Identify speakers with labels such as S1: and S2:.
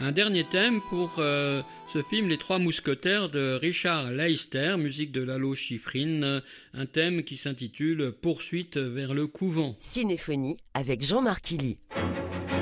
S1: Un dernier thème pour ce film Les Trois Mousquetaires de Richard Leister, musique de Lalo Schifrin, un thème qui s'intitule Poursuite vers le couvent.
S2: Cinéphonie avec Jean-Marc Killy.